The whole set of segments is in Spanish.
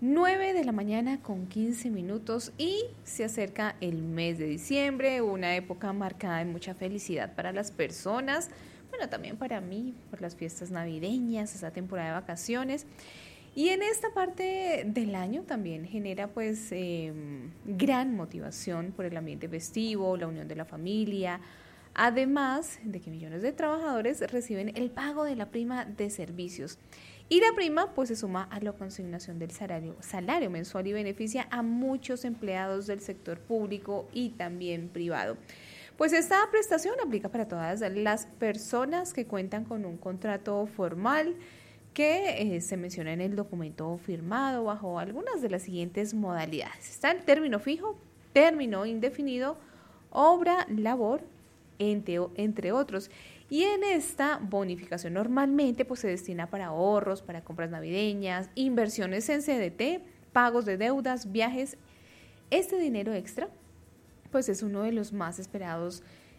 9 de la mañana con 15 minutos y se acerca el mes de diciembre, una época marcada de mucha felicidad para las personas, bueno, también para mí, por las fiestas navideñas, esa temporada de vacaciones. Y en esta parte del año también genera pues gran motivación por el ambiente festivo, la unión de la familia, además de que millones de trabajadores reciben el pago de la prima de servicios. Y la prima pues se suma a la consignación del salario mensual y beneficia a muchos empleados del sector público y también privado. Pues esta prestación aplica para todas las personas que cuentan con un contrato formal que se menciona en el documento firmado bajo algunas de las siguientes modalidades. Está el término fijo, término indefinido, obra, labor, entre otros. Y en esta bonificación normalmente pues se destina para ahorros, para compras navideñas, inversiones en CDT, pagos de deudas, viajes. Este dinero extra pues es uno de los más esperados,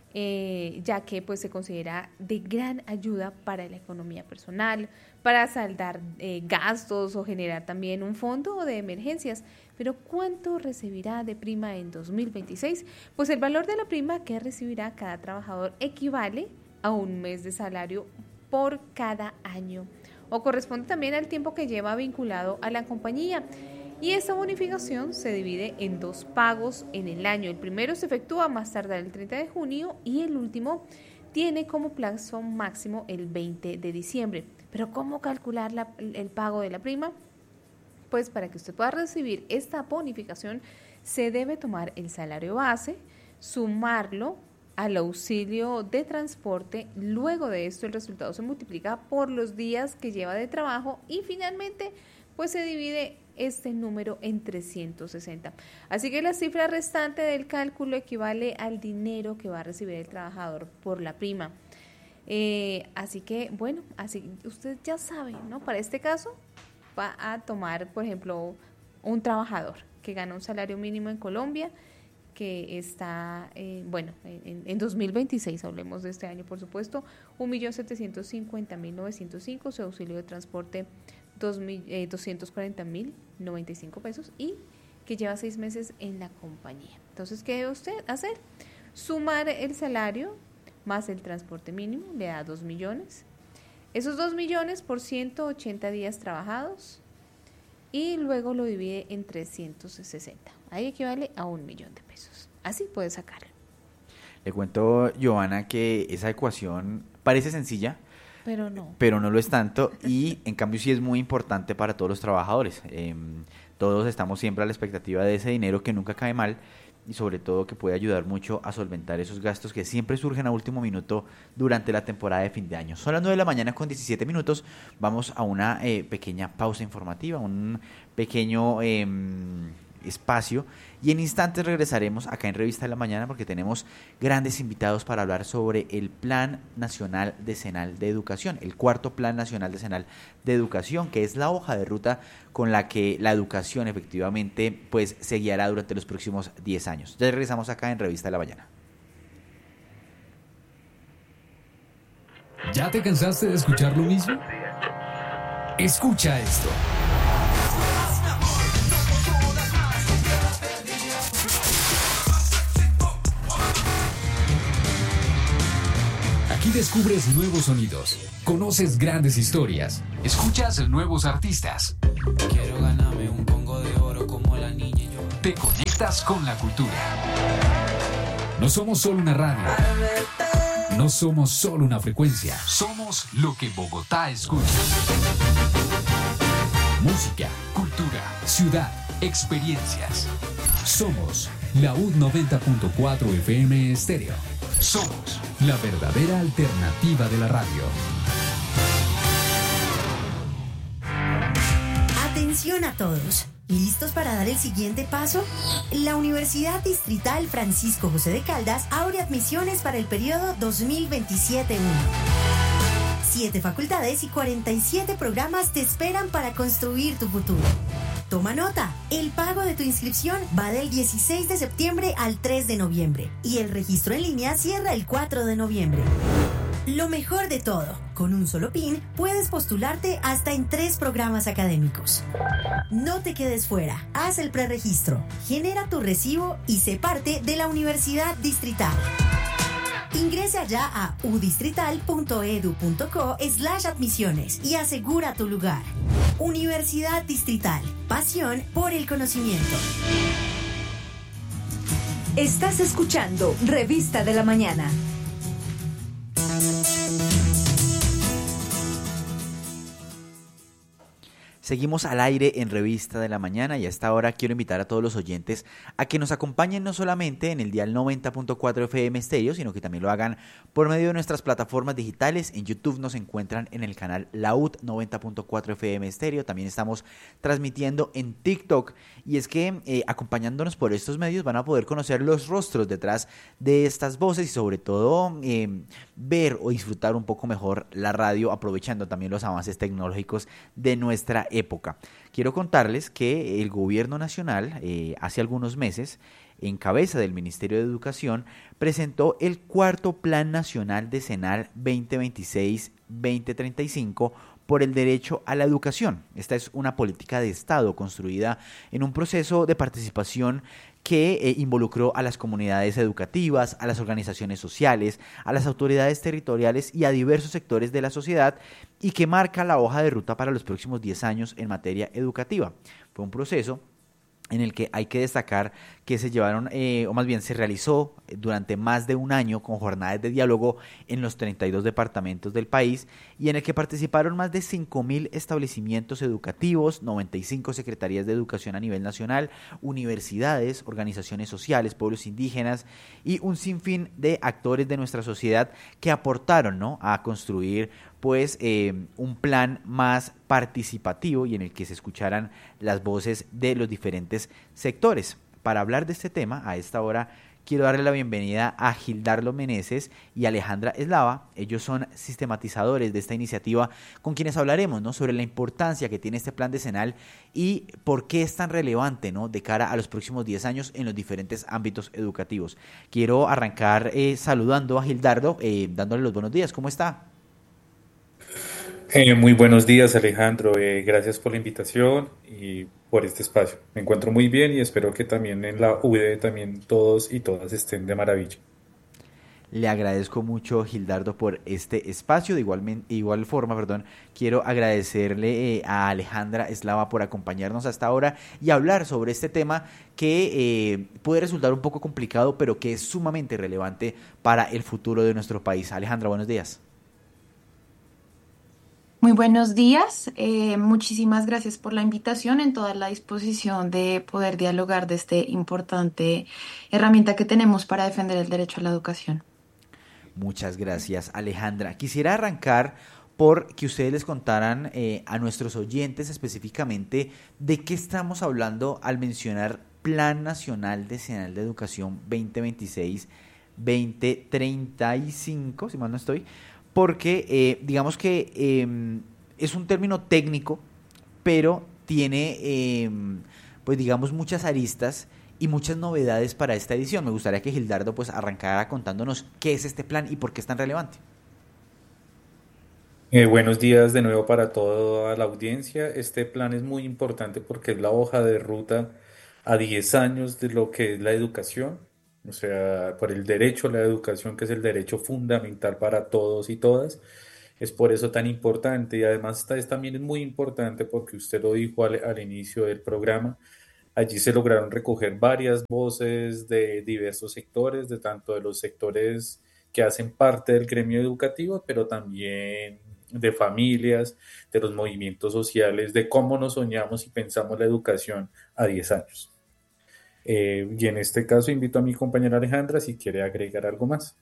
ya que pues se considera de gran ayuda para la economía personal, para saldar gastos o generar también un fondo de emergencias. Pero ¿cuánto recibirá de prima en 2026? Pues el valor de la prima que recibirá cada trabajador equivale a un mes de salario por cada año, o corresponde también al tiempo que lleva vinculado a la compañía. Y esta bonificación se divide en 2 pagos en el año. El primero se efectúa más tardar el 30 de junio y el último tiene como plazo máximo el 20 de diciembre. Pero ¿cómo calcular el pago de la prima? Pues para que usted pueda recibir esta bonificación se debe tomar el salario base, sumarlo al auxilio de transporte. Luego de esto el resultado se multiplica por los días que lleva de trabajo y finalmente pues se divide este número en 360. Así que la cifra restante del cálculo equivale al dinero que va a recibir el trabajador por la prima. Así que bueno, así usted ya sabe, ¿no? Para este caso va a tomar, por ejemplo, un trabajador que gana un salario mínimo en Colombia, que está, en 2026, hablemos de este año, por supuesto, 1.750.905, su auxilio de transporte 240.095 pesos y que lleva 6 meses en la compañía. Entonces, ¿qué debe usted hacer? Sumar el salario más el transporte mínimo, le da 2 millones. Esos 2 millones por 180 días trabajados y luego lo divide en 360. Ahí equivale a 1 millón de pesos. Así puede sacarlo. Le cuento, Johanna, que esa ecuación parece sencilla, pero no lo es tanto, y en cambio sí es muy importante para todos los trabajadores. Todos estamos siempre a la expectativa de ese dinero que nunca cae mal y sobre todo que puede ayudar mucho a solventar esos gastos que siempre surgen a último minuto durante la temporada de fin de año. Son las 9 de la mañana con 17 minutos. Vamos a una pequeña pausa informativa, un pequeño espacio, y en instantes regresaremos acá en Revista de la Mañana porque tenemos grandes invitados para hablar sobre el Plan Nacional Decenal de Educación, el 4º Plan Nacional Decenal de Educación, que es la hoja de ruta con la que la educación efectivamente pues se guiará durante los próximos 10 años. Ya regresamos acá en Revista de la Mañana. ¿Ya te cansaste de escuchar lo mismo? Escucha esto. Aquí descubres nuevos sonidos, conoces grandes historias, escuchas nuevos artistas. Quiero ganarme un pongo de oro como la niña y yo. Te conectas con la cultura. No somos solo una radio. No somos solo una frecuencia. Somos lo que Bogotá escucha. Música, cultura, ciudad, experiencias. Somos la UD 90.4 FM Estéreo. Somos la verdadera alternativa de la radio. Atención a todos. ¿Listos para dar el siguiente paso? La Universidad Distrital Francisco José de Caldas abre admisiones para el periodo 2027-1. 7 facultades y 47 programas te esperan para construir tu futuro. Toma nota, el pago de tu inscripción va del 16 de septiembre al 3 de noviembre y el registro en línea cierra el 4 de noviembre. Lo mejor de todo, Con un solo PIN puedes postularte hasta en 3 programas académicos. No te quedes fuera, haz el preregistro, genera tu recibo y sé parte de la Universidad Distrital. Ingresa ya a udistrital.edu.co/admisiones y asegura tu lugar. Universidad Distrital, pasión por el conocimiento. Estás escuchando Revista de la Mañana. Seguimos al aire en Revista de la Mañana y a esta hora quiero invitar a todos los oyentes a que nos acompañen no solamente en el dial 90.4 FM Estéreo, sino que también lo hagan por medio de nuestras plataformas digitales. En YouTube nos encuentran en el canal Laud 90.4 FM Estéreo. También estamos transmitiendo en TikTok. Y es que acompañándonos por estos medios van a poder conocer los rostros detrás de estas voces y sobre todo ver o disfrutar un poco mejor la radio, aprovechando también los avances tecnológicos de nuestra época. Quiero contarles que el gobierno nacional hace algunos meses, en cabeza del Ministerio de Educación, presentó el cuarto Plan Nacional Decenal 2026-2035 por el derecho a la educación. Esta es una política de Estado construida en un proceso de participación que involucró a las comunidades educativas, a las organizaciones sociales, a las autoridades territoriales y a diversos sectores de la sociedad y que marca la hoja de ruta para los próximos 10 años en materia educativa. Fue un proceso en el que hay que destacar que se llevaron, o más bien se realizó durante más de un año con jornadas de diálogo en los 32 departamentos del país y en el que participaron más de 5.000 establecimientos educativos, 95 secretarías de educación a nivel nacional, universidades, organizaciones sociales, pueblos indígenas y un sinfín de actores de nuestra sociedad que aportaron, ¿no?, a construir pues un plan más participativo y en el que se escucharan las voces de los diferentes sectores. Para hablar de este tema, a esta hora quiero darle la bienvenida a Gildardo Meneses y Alejandra Eslava. Ellos son sistematizadores de esta iniciativa con quienes hablaremos, ¿no?, sobre la importancia que tiene este plan decenal y por qué es tan relevante, ¿no?, de cara a los próximos 10 años en los diferentes ámbitos educativos. Quiero arrancar saludando a Gildardo, dándole los buenos días. ¿Cómo está? Muy buenos días, Alejandro. Gracias por la invitación y por este espacio. Me encuentro muy bien y espero que también en la UD también todos y todas estén de maravilla. Le agradezco mucho, Gildardo, por este espacio. De igual forma, quiero agradecerle a Alejandra Eslava por acompañarnos hasta ahora y hablar sobre este tema que puede resultar un poco complicado, pero que es sumamente relevante para el futuro de nuestro país. Alejandra, buenos días. Muy buenos días, muchísimas gracias por la invitación, en toda la disposición de poder dialogar de esta importante herramienta que tenemos para defender el derecho a la educación. Muchas gracias, Alejandra. Quisiera arrancar por que ustedes les contaran a nuestros oyentes específicamente de qué estamos hablando al mencionar Plan Nacional Decenal de Educación 2026-2035, si mal no estoy, porque digamos que es un término técnico, pero tiene pues digamos muchas aristas y muchas novedades para esta edición. Me gustaría que Gildardo pues arrancara contándonos qué es este plan y por qué es tan relevante. Buenos días de nuevo para toda la audiencia. Este plan es muy importante porque es la hoja de ruta a 10 años de lo que es la educación. O sea, por el derecho a la educación, que es el derecho fundamental para todos y todas, es por eso tan importante. Y además también es muy importante porque usted lo dijo al inicio del programa, allí se lograron recoger varias voces de diversos sectores, de tanto de los sectores que hacen parte del gremio educativo, pero también de familias, de los movimientos sociales, de cómo nos soñamos y pensamos la educación a 10 años. Y en este caso invito a mi compañera Alejandra si quiere agregar algo más.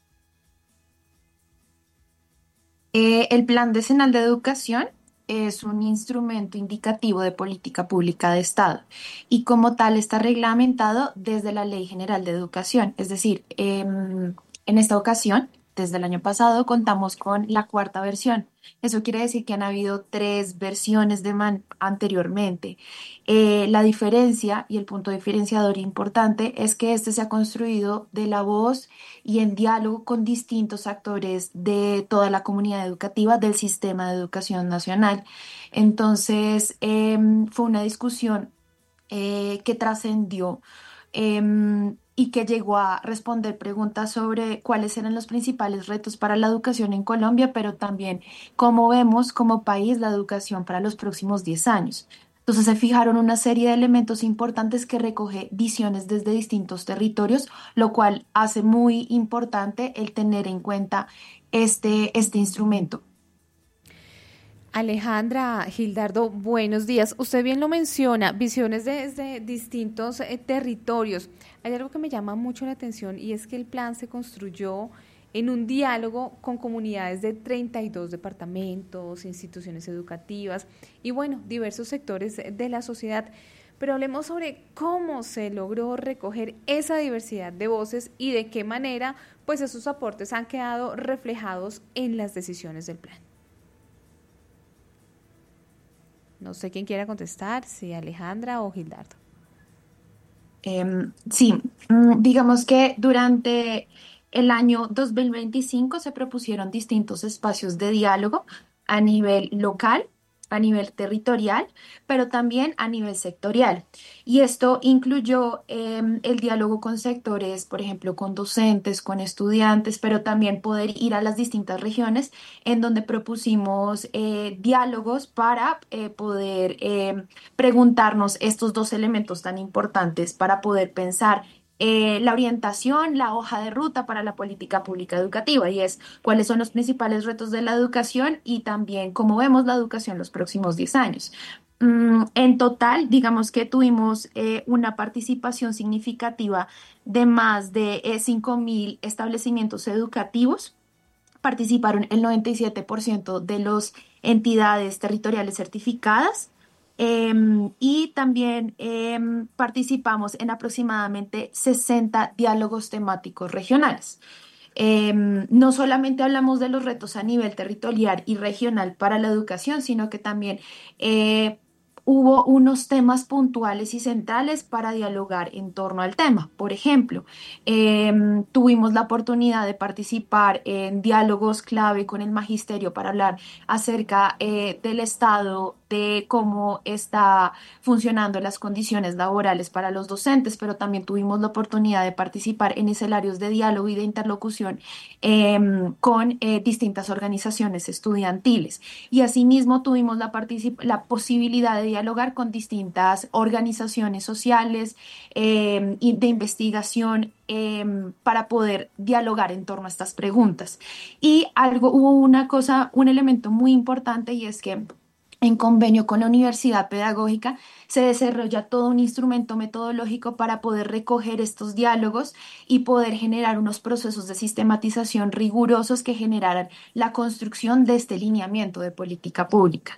El Plan Decenal de Educación es un instrumento indicativo de política pública de Estado y como tal está reglamentado desde la Ley General de Educación. Es decir, en esta ocasión, desde el año pasado contamos con la cuarta versión. Eso quiere decir que han habido tres versiones de MAN anteriormente. La diferencia y el punto diferenciador importante es que este se ha construido de la voz y en diálogo con distintos actores de toda la comunidad educativa del sistema de educación nacional. Entonces, fue una discusión que trascendió y que llegó a responder preguntas sobre cuáles eran los principales retos para la educación en Colombia, pero también cómo vemos como país la educación para los próximos 10 años. Entonces se fijaron una serie de elementos importantes que recoge visiones desde distintos territorios, lo cual hace muy importante el tener en cuenta este instrumento. Alejandra, Gildardo, buenos días. Usted bien lo menciona, visiones desde distintos territorios. Hay algo que me llama mucho la atención y es que el plan se construyó en un diálogo con comunidades de 32 departamentos, instituciones educativas y bueno, diversos sectores de la sociedad. Pero hablemos sobre cómo se logró recoger esa diversidad de voces y de qué manera pues esos aportes han quedado reflejados en las decisiones del plan. No sé quién quiera contestar, si Alejandra o Gildardo. Sí, digamos que durante el año 2025 se propusieron distintos espacios de diálogo a nivel local, a nivel territorial, pero también a nivel sectorial. Y esto incluyó el diálogo con sectores, por ejemplo, con docentes, con estudiantes, pero también poder ir a las distintas regiones en donde propusimos diálogos para poder preguntarnos estos dos elementos tan importantes para poder pensar la orientación, la hoja de ruta para la política pública educativa y es cuáles son los principales retos de la educación y también cómo vemos la educación los próximos 10 años. En total, digamos que tuvimos una participación significativa de más de 5.000 establecimientos educativos. Participaron el 97% de las entidades territoriales certificadas. Y también participamos en aproximadamente 60 diálogos temáticos regionales. No solamente hablamos de los retos a nivel territorial y regional para la educación, sino que también hubo unos temas puntuales y centrales para dialogar en torno al tema. Por ejemplo, tuvimos la oportunidad de participar en diálogos clave con el magisterio para hablar acerca del estado de cómo está funcionando las condiciones laborales para los docentes, pero también tuvimos la oportunidad de participar en escenarios de diálogo y de interlocución con distintas organizaciones estudiantiles. Y asimismo tuvimos la posibilidad de dialogar con distintas organizaciones sociales y de investigación para poder dialogar en torno a estas preguntas. Y hubo un elemento muy importante y es que en convenio con la Universidad Pedagógica se desarrolla todo un instrumento metodológico para poder recoger estos diálogos y poder generar unos procesos de sistematización rigurosos que generaran la construcción de este lineamiento de política pública.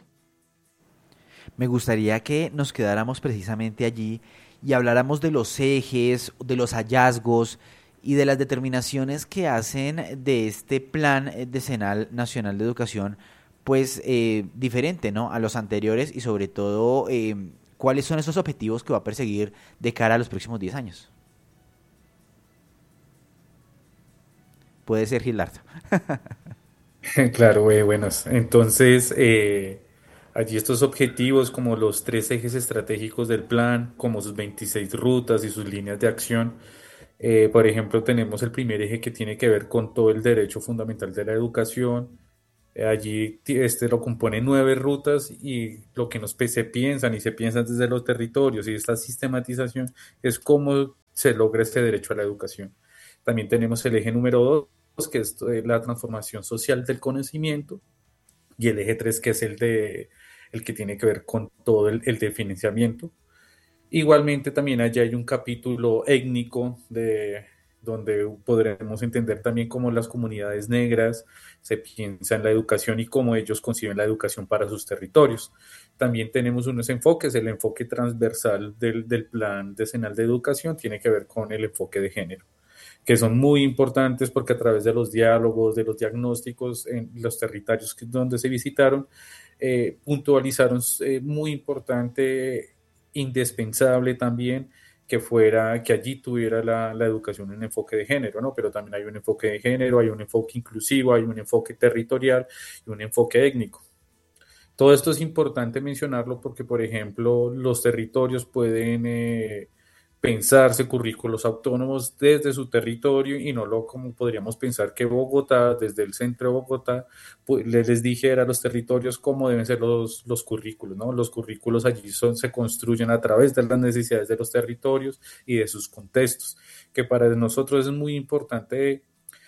Me gustaría que nos quedáramos precisamente allí y habláramos de los ejes, de los hallazgos y de las determinaciones que hacen de este Plan Decenal Nacional de Educación pues diferente, ¿no?, a los anteriores y sobre todo cuáles son esos objetivos que va a perseguir de cara a los próximos 10 años. Puede ser Gildardo. Claro, buenas. Entonces, allí estos objetivos como los tres ejes estratégicos del plan, como sus 26 rutas y sus líneas de acción. Por ejemplo, tenemos el primer eje que tiene que ver con todo el derecho fundamental de la educación. Allí lo componen 9 rutas y lo que se piensan y se piensan desde los territorios y esta sistematización es cómo se logra este derecho a la educación. También tenemos el eje número 2, que es la transformación social del conocimiento, y el eje 3, que es el que tiene que ver con todo el de financiamiento. Igualmente también allá hay un capítulo étnico donde podremos entender también cómo las comunidades negras se piensa en la educación y cómo ellos conciben la educación para sus territorios. También tenemos unos enfoques, el enfoque transversal del Plan Decenal de Educación tiene que ver con el enfoque de género. que son muy importantes porque a través de los diálogos, de los diagnósticos en los territorios donde se visitaron, puntualizaron muy importante, indispensable también que allí tuviera la educación un enfoque de género, ¿no? Pero también hay un enfoque de género, hay un enfoque inclusivo, hay un enfoque territorial y un enfoque étnico. Todo esto es importante mencionarlo porque, por ejemplo, los territorios pueden pensarse currículos autónomos desde su territorio y no lo como podríamos pensar que Bogotá, desde el centro de Bogotá, pues, les dijera a los territorios cómo deben ser los currículos, ¿no? Los currículos allí se construyen a través de las necesidades de los territorios y de sus contextos, que para nosotros es muy importante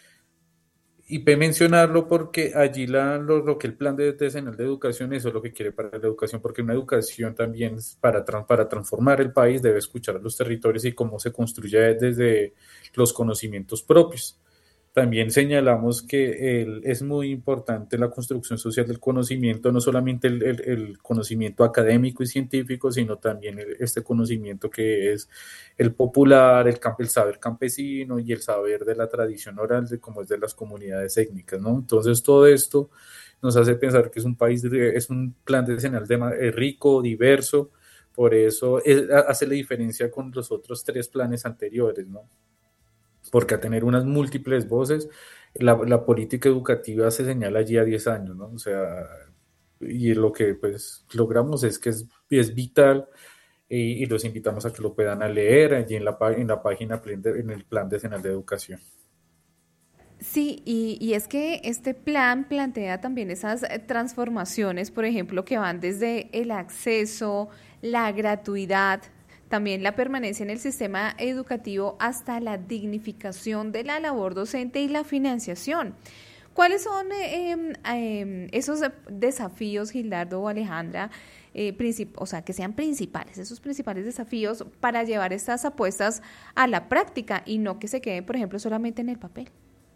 y mencionarlo porque allí lo que el plan decenal de educación, eso es lo que quiere para la educación, porque una educación también para transformar el país debe escuchar a los territorios y cómo se construye desde los conocimientos propios. También señalamos que es muy importante la construcción social del conocimiento, no solamente el conocimiento académico y científico, sino también este conocimiento que es el popular, el saber campesino y el saber de la tradición oral, de como es de las comunidades étnicas, ¿no? Entonces todo esto nos hace pensar que es un país, es un plan decenal rico, diverso, por eso hace la diferencia con los otros tres planes anteriores, ¿no? Porque a tener unas múltiples voces, la política educativa se señala allí a 10 años, ¿no? O sea, y lo que pues logramos es que es vital y los invitamos a que lo puedan a leer allí en la página, en el Plan Decenal de Educación. Sí, y es que este plan plantea también esas transformaciones, por ejemplo, que van desde el acceso, la gratuidad, también la permanencia en el sistema educativo hasta la dignificación de la labor docente y la financiación. ¿Cuáles son esos desafíos, Gildardo o Alejandra, o sea, que sean principales, esos principales desafíos para llevar estas apuestas a la práctica y no que se queden, por ejemplo, solamente en el papel?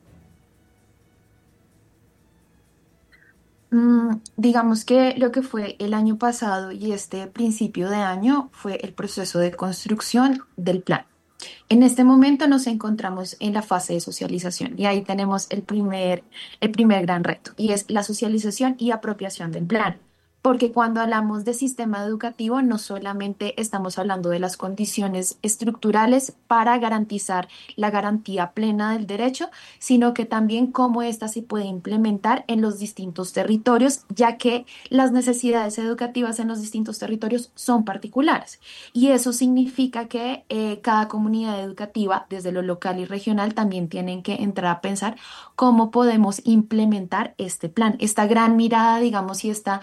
Digamos que lo que fue el año pasado y este principio de año fue el proceso de construcción del plan. En este momento nos encontramos en la fase de socialización y ahí tenemos el primer gran reto y es la socialización y apropiación del plan. Porque cuando hablamos de sistema educativo, no solamente estamos hablando de las condiciones estructurales para garantizar la garantía plena del derecho, sino que también cómo ésta se puede implementar en los distintos territorios, ya que las necesidades educativas en los distintos territorios son particulares. Y eso significa que cada comunidad educativa, desde lo local y regional, también tienen que entrar a pensar cómo podemos implementar este plan, esta gran mirada, digamos, y esta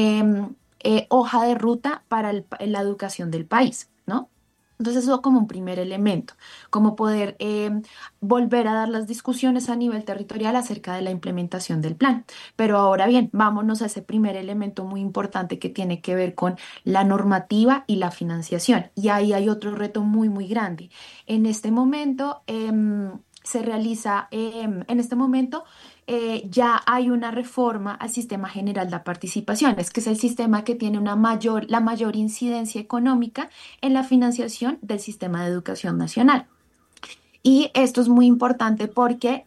hoja de ruta para la educación del país, ¿no? Entonces eso como un primer elemento, como poder volver a dar las discusiones a nivel territorial acerca de la implementación del plan. Pero ahora bien, vámonos a ese primer elemento muy importante que tiene que ver con la normativa y la financiación. Y ahí hay otro reto muy, muy grande. En este momento se realiza, en este momento ya hay una reforma al sistema general de participaciones, que es el sistema que tiene la mayor incidencia económica en la financiación del sistema de educación nacional. Y esto es muy importante porque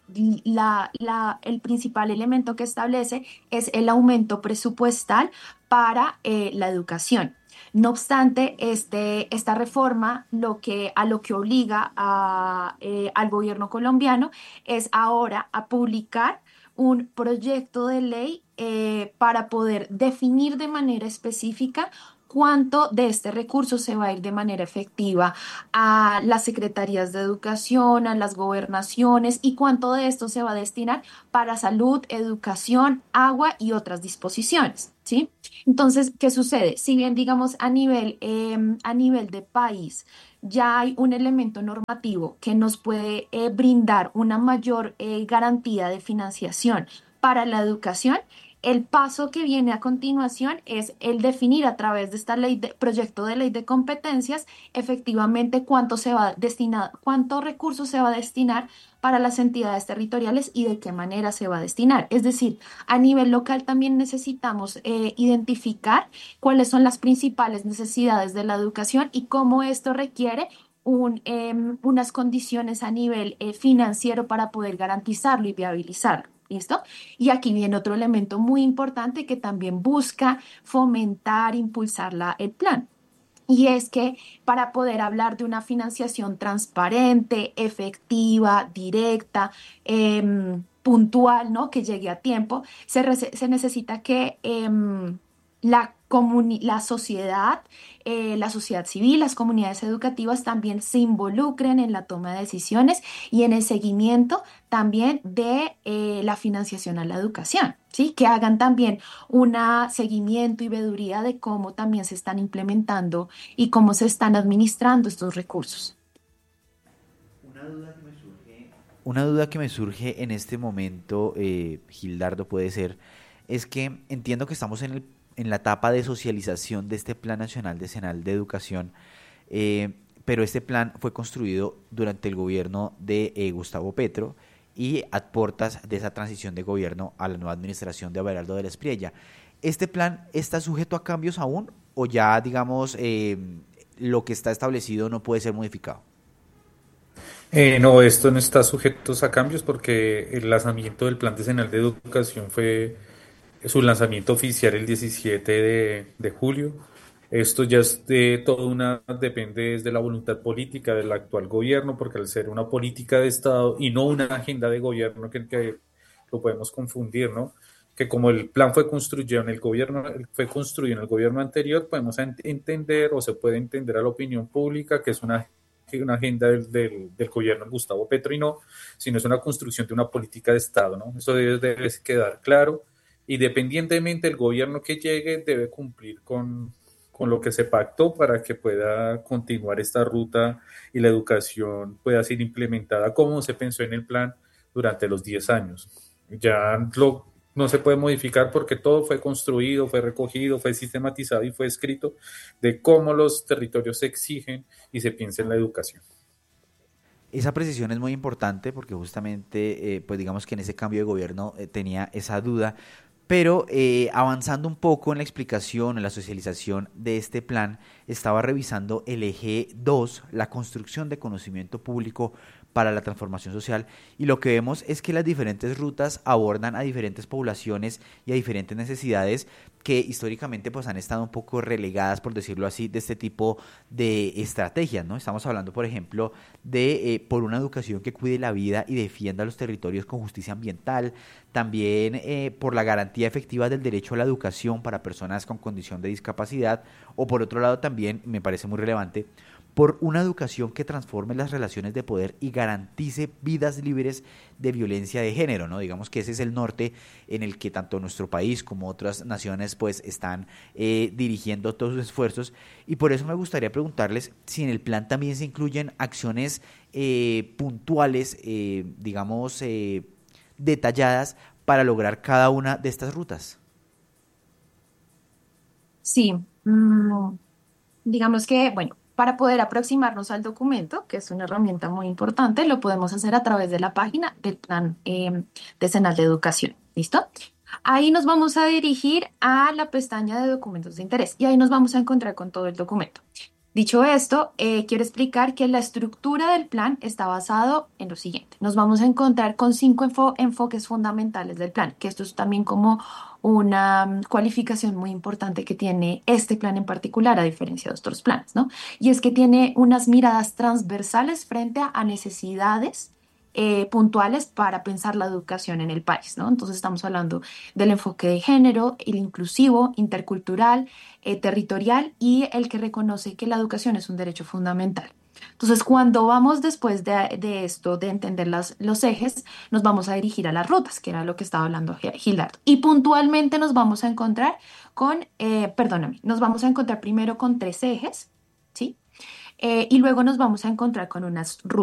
el principal elemento que establece es el aumento presupuestal para la educación. No obstante, esta reforma a lo que obliga al gobierno colombiano es ahora a publicar un proyecto de ley para poder definir de manera específica cuánto de este recurso se va a ir de manera efectiva a las secretarías de educación, a las gobernaciones y cuánto de esto se va a destinar para salud, educación, agua y otras disposiciones, ¿sí? Entonces, ¿qué sucede? Si bien, digamos, a nivel de país ya hay un elemento normativo que nos puede brindar una mayor garantía de financiación para la educación, el paso que viene a continuación es el definir a través de esta proyecto de ley de competencias efectivamente cuánto se va a destinar, cuánto recursos se va a destinar para las entidades territoriales y de qué manera se va a destinar. Es decir, a nivel local también necesitamos identificar cuáles son las principales necesidades de la educación y cómo esto requiere unas condiciones a nivel financiero para poder garantizarlo y viabilizarlo. ¿Listo? Y aquí viene otro elemento muy importante que también busca fomentar, impulsar el plan. Y es que para poder hablar de una financiación transparente, efectiva, directa, puntual, ¿no? Que llegue a tiempo, se necesita que la sociedad, la sociedad civil, las comunidades educativas también se involucren en la toma de decisiones y en el seguimiento también de la financiación a la educación, ¿sí? Que hagan también un seguimiento y veeduría de cómo también se están implementando y cómo se están administrando estos recursos. Una duda que me surge en este momento, Gildardo, puede ser, es que entiendo que estamos en la etapa de socialización de este Plan Nacional Decenal de Educación, pero este plan fue construido durante el gobierno de Gustavo Petro y a puertas de esa transición de gobierno a la nueva administración de Abelardo de la Espriella. ¿Este plan está sujeto a cambios aún o ya, digamos, lo que está establecido no puede ser modificado? No, esto no está sujeto a cambios porque el lanzamiento del Plan Decenal de Educación fue su lanzamiento oficial el 17 de julio. Esto ya es depende de la voluntad política del actual gobierno, porque al ser una política de Estado y no una agenda de gobierno que lo podemos confundir, ¿no? Que como el plan fue construido en el gobierno anterior, podemos entender o se puede entender a la opinión pública que es una agenda del gobierno de Gustavo Petro y no, sino es una construcción de una política de Estado, ¿no? Eso debe quedar claro. Independientemente del gobierno que llegue, debe cumplir con lo que se pactó para que pueda continuar esta ruta y la educación pueda ser implementada como se pensó en el plan durante los 10 años. No se puede modificar porque todo fue construido, fue recogido, fue sistematizado y fue escrito de cómo los territorios se exigen y se piensa en la educación. Esa precisión es muy importante porque justamente, pues digamos que en ese cambio de gobierno tenía esa duda, pero avanzando un poco en la explicación, en la socialización de este plan, estaba revisando el eje 2, la construcción de conocimiento público para la transformación social, y lo que vemos es que las diferentes rutas abordan a diferentes poblaciones y a diferentes necesidades que históricamente pues han estado un poco relegadas, por decirlo así, de este tipo de estrategias, ¿no? Estamos hablando, por ejemplo, de por una educación que cuide la vida y defienda los territorios con justicia ambiental, también por la garantía efectiva del derecho a la educación para personas con condición de discapacidad, o por otro lado también, me parece muy relevante, por una educación que transforme las relaciones de poder y garantice vidas libres de violencia de género, ¿no? Digamos que ese es el norte en el que tanto nuestro país como otras naciones pues están dirigiendo todos sus esfuerzos, y por eso me gustaría preguntarles si en el plan también se incluyen acciones puntuales, digamos, detalladas para lograr cada una de estas rutas. Sí, digamos que, bueno, para poder aproximarnos al documento, que es una herramienta muy importante, lo podemos hacer a través de la página del Plan Decenal de Educación. ¿Listo? Ahí nos vamos a dirigir a la pestaña de documentos de interés y ahí nos vamos a encontrar con todo el documento. Dicho esto, quiero explicar que la estructura del plan está basado en lo siguiente. Nos vamos a encontrar con 5 enfoques fundamentales del plan, que esto es también como una cualificación muy importante que tiene este plan en particular, a diferencia de otros planes, ¿no? Y es que tiene unas miradas transversales frente a necesidades puntuales para pensar la educación en el país, ¿no? Entonces estamos hablando del enfoque de género, el inclusivo, intercultural, territorial y el que reconoce que la educación es un derecho fundamental. Entonces, cuando vamos después de esto, de entender los ejes, nos vamos a dirigir a las rutas, que era lo que estaba hablando Gildardo. Y puntualmente nos vamos a encontrar nos vamos a encontrar primero con 3 ejes, ¿sí? Y luego nos vamos a encontrar con unas rutas.